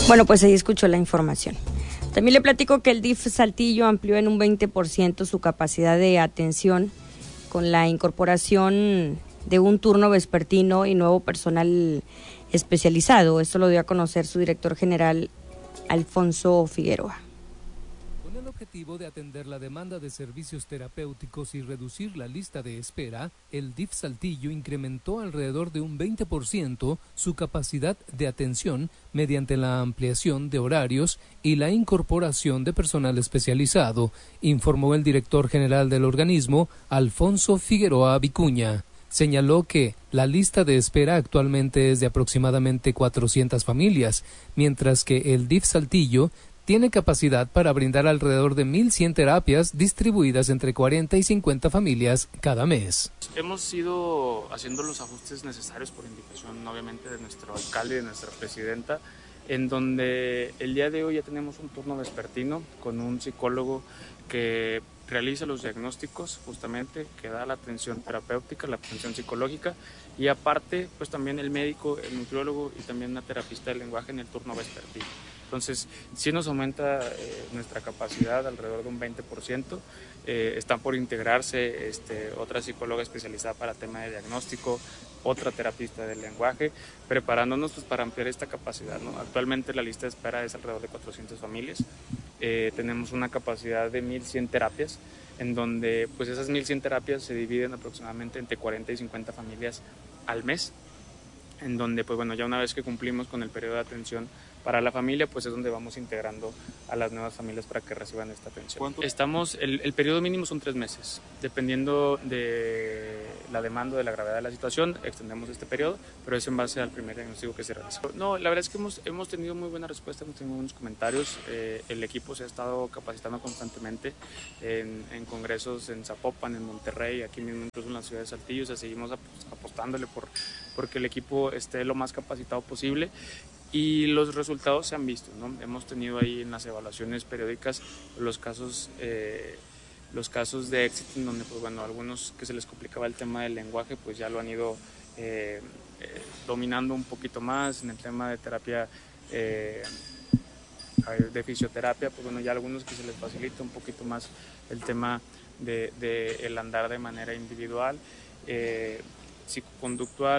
Bueno, pues ahí escuchó la información. También le platico que el DIF Saltillo amplió en un 20% su capacidad de atención con la incorporación de un turno vespertino y nuevo personal especializado. Esto lo dio a conocer su director general, Alfonso Figueroa. Con el objetivo de atender la demanda de servicios terapéuticos y reducir la lista de espera, el DIF Saltillo incrementó alrededor de un 20% su capacidad de atención mediante la ampliación de horarios y la incorporación de personal especializado, informó el director general del organismo, Alfonso Figueroa Vicuña. Señaló que la lista de espera actualmente es de aproximadamente 400 familias, mientras que el DIF Saltillo tiene capacidad para brindar alrededor de 1,100 terapias distribuidas entre 40 y 50 familias cada mes. Hemos ido haciendo los ajustes necesarios por indicación, obviamente, de nuestro alcalde y de nuestra presidenta, en donde el día de hoy ya tenemos un turno vespertino con un psicólogo que realiza los diagnósticos, justamente, que da la atención terapéutica, la atención psicológica, y aparte, pues también el médico, el nutriólogo y también una terapista del lenguaje en el turno vespertino. Entonces, sí nos aumenta nuestra capacidad alrededor de un 20%. Están por integrarse otra psicóloga especializada para tema de diagnóstico, otra terapista del lenguaje, preparándonos pues, para ampliar esta capacidad, ¿no? Actualmente la lista de espera es alrededor de 400 familias. Tenemos una capacidad de 1,100 terapias, en donde pues esas 1,100 terapias se dividen aproximadamente entre 40 y 50 familias al mes, en donde pues bueno, ya una vez que cumplimos con el periodo de atención para la familia, pues es donde vamos integrando a las nuevas familias para que reciban esta atención. El periodo mínimo son 3 meses, dependiendo de la demanda, de la gravedad de la situación, extendemos este periodo, pero es en base al primer diagnóstico que se realizó. No, la verdad es que hemos tenido muy buena respuesta, hemos tenido buenos comentarios, el equipo se ha estado capacitando constantemente en congresos en Zapopan, en Monterrey, aquí mismo incluso en la ciudad de Saltillo, o sea, seguimos apostándole porque el equipo esté lo más capacitado posible. Y los resultados se han visto, ¿no? Hemos tenido ahí en las evaluaciones periódicas los casos de éxito en donde, pues bueno, algunos que se les complicaba el tema del lenguaje, pues ya lo han ido dominando un poquito más. En el tema de terapia, de fisioterapia, pues bueno, ya algunos que se les facilita un poquito más el tema de el andar de manera individual, psicoconductual.